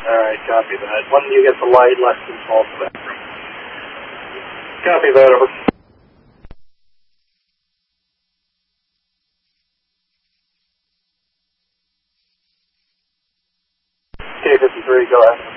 Alright, copy that. When do you get the light, less than 12 bathroom? Copy that, over. K-53, go ahead.